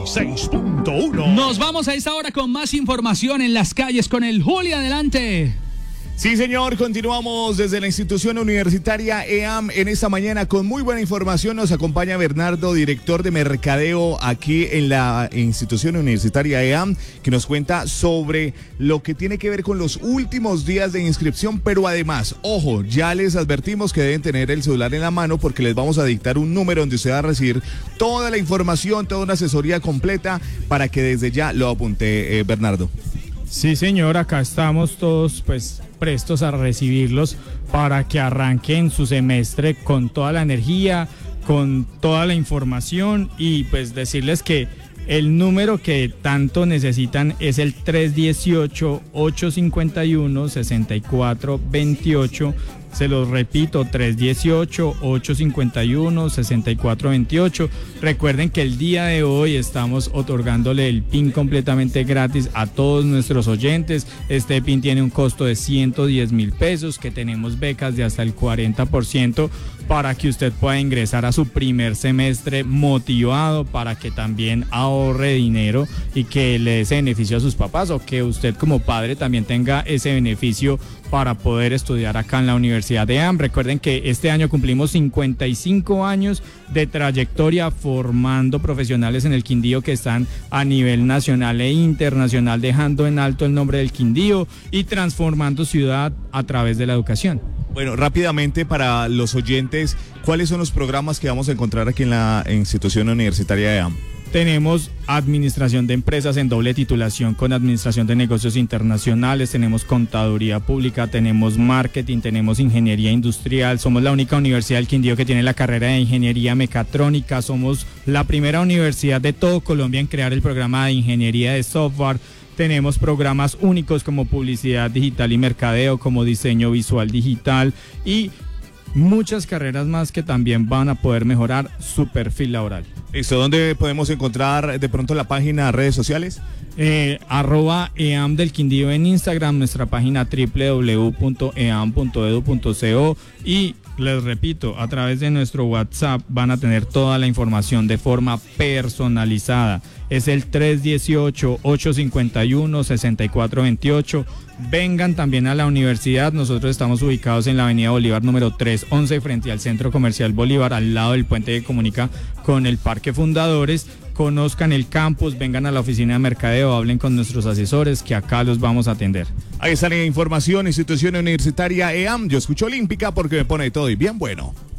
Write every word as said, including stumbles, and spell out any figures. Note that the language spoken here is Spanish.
seis punto uno. Nos vamos a esta hora con más información en las calles con el Juli. Adelante. Sí, señor, continuamos desde la institución universitaria E A M en esta mañana con muy buena información. Nos acompaña Bernardo, director de mercadeo aquí en la institución universitaria E A M, que nos cuenta sobre lo que tiene que ver con los últimos días de inscripción, pero además, ojo, ya les advertimos que deben tener el celular en la mano porque les vamos a dictar un número donde usted va a recibir toda la información, toda una asesoría completa para que desde ya lo apunte, eh, Bernardo. Sí, señor, acá estamos todos pues prestos a recibirlos para que arranquen su semestre con toda la energía, con toda la información y pues decirles que el número que tanto necesitan es el tres uno ocho, ocho cinco uno, seis cuatro dos ocho. Se los repito, tres uno ocho, ocho cinco uno, seis cuatro dos ocho. Recuerden que el día de hoy estamos otorgándole el P I N completamente gratis a todos nuestros oyentes. Este P I N tiene un costo de ciento diez mil pesos, que tenemos becas de hasta el cuarenta por ciento para que usted pueda ingresar a su primer semestre motivado, para que también ahorre dinero y que le dé ese beneficio a sus papás, o que usted como padre también tenga ese beneficio para poder estudiar acá en la Universidad de E A M. Recuerden que este año cumplimos cincuenta y cinco años de trayectoria formando profesionales en el Quindío que están a nivel nacional e internacional, dejando en alto el nombre del Quindío y transformando ciudad a través de la educación. Bueno, rápidamente para los oyentes, ¿cuáles son los programas que vamos a encontrar aquí en la institución universitaria de E A M? Tenemos administración de empresas en doble titulación con administración de negocios internacionales, tenemos contaduría pública, tenemos marketing, tenemos ingeniería industrial. Somos la única universidad del Quindío que tiene la carrera de ingeniería mecatrónica. Somos la primera universidad de todo Colombia en crear el programa de ingeniería de software. Tenemos programas únicos como publicidad digital y mercadeo, como diseño visual digital y muchas carreras más que también van a poder mejorar su perfil laboral. Listo, ¿dónde podemos encontrar de pronto la página, redes sociales? Eh, arroba E A M del Quindío en Instagram, nuestra página doble u doble u doble u punto e a m punto e d u punto co y les repito, a través de nuestro WhatsApp van a tener toda la información de forma personalizada. Es el tres uno ocho, ocho cinco uno, seis cuatro dos ocho. Vengan también a la universidad. Nosotros estamos ubicados en la avenida Bolívar número trescientos once frente al Centro Comercial Bolívar, al lado del puente que comunica con el Parque Fundadores. Conozcan el campus, vengan a la oficina de mercadeo, hablen con nuestros asesores que acá los vamos a atender. Ahí está la información, institución universitaria E A M. Yo escucho Olímpica porque me pone todo y bien bueno.